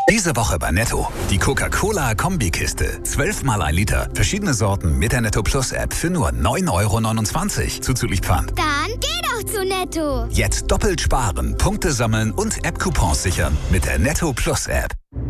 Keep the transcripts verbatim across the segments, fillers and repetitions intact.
Diese Woche bei Netto. Die Coca-Cola-Kombikiste. zwölf mal ein Liter. Verschiedene Sorten mit der Netto Plus App für nur neun Euro neunundzwanzig. Zuzüglich Pfand. Dann geh doch zu Netto. Jetzt doppelt sparen, Punkte sammeln und App-Coupons sichern mit der Netto Plus App.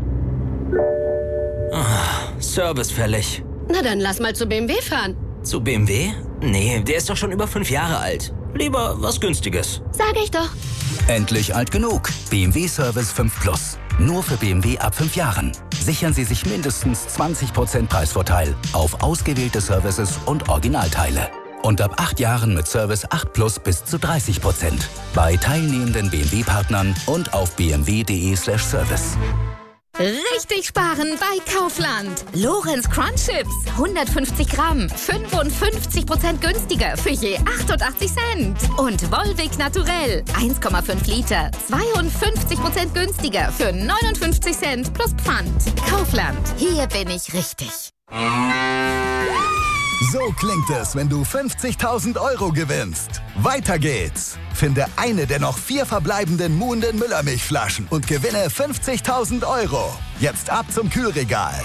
Oh, Service fällig. Na dann lass mal zu B M W fahren. Zu B M W? Nee, der ist doch schon über fünf Jahre alt. Lieber was Günstiges. Sag ich doch. Endlich alt genug. B M W Service fünf Plus. Nur für B M W ab fünf Jahren. Sichern Sie sich mindestens zwanzig Prozent Preisvorteil auf ausgewählte Services und Originalteile. Und ab acht Jahren mit Service acht Plus bis zu dreißig Prozent. Bei teilnehmenden B M W-Partnern und auf b m w punkt d e slash service. Richtig sparen bei Kaufland. Lorenz Crunch Chips, hundertfünfzig Gramm, fünfundfünfzig Prozent günstiger für je achtundachtzig Cent. Und Volvic Naturell, eins Komma fünf Liter, zweiundfünfzig Prozent günstiger für neunundfünfzig Cent plus Pfand. Kaufland, hier bin ich richtig. So klingt es, wenn du fünfzigtausend Euro gewinnst. Weiter geht's. Finde eine der noch vier verbleibenden Muhnden Müllermilchflaschen und gewinne fünfzigtausend Euro. Jetzt ab zum Kühlregal.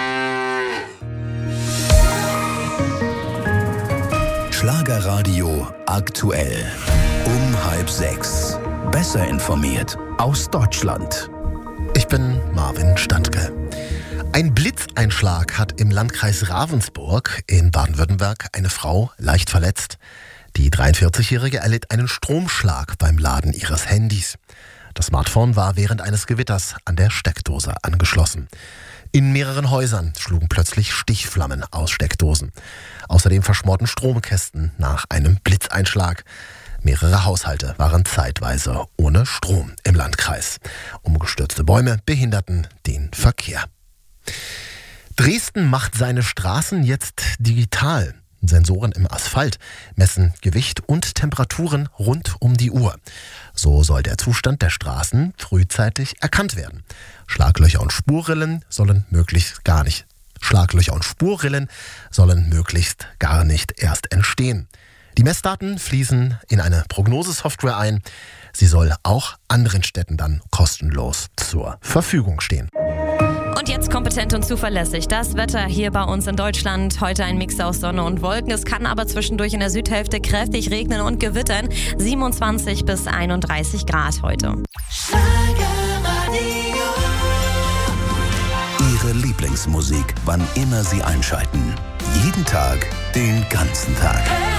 Schlagerradio aktuell. Um halb sechs. Besser informiert aus Deutschland. Ich bin Marvin Standke. Ein Blitzeinschlag hat im Landkreis Ravensburg in Baden-Württemberg eine Frau leicht verletzt. Die dreiundvierzigjährige erlitt einen Stromschlag beim Laden ihres Handys. Das Smartphone war während eines Gewitters an der Steckdose angeschlossen. In mehreren Häusern schlugen plötzlich Stichflammen aus Steckdosen. Außerdem verschmorten Stromkästen nach einem Blitzeinschlag. Mehrere Haushalte waren zeitweise ohne Strom im Landkreis. Umgestürzte Bäume behinderten den Verkehr. Dresden macht seine Straßen jetzt digital. Sensoren im Asphalt messen Gewicht und Temperaturen rund um die Uhr. So soll der Zustand der Straßen frühzeitig erkannt werden. Schlaglöcher und Spurrillen sollen möglichst gar nicht. Schlaglöcher und Spurrillen sollen möglichst gar nicht erst entstehen. Die Messdaten fließen in eine Prognosesoftware ein. Sie soll auch anderen Städten dann kostenlos zur Verfügung stehen. Und jetzt kompetent und zuverlässig. Das Wetter hier bei uns in Deutschland. Heute ein Mix aus Sonne und Wolken. Es kann aber zwischendurch in der Südhälfte kräftig regnen und gewittern. siebenundzwanzig bis einunddreißig Grad heute. Ihre Lieblingsmusik, wann immer Sie einschalten. Jeden Tag, den ganzen Tag.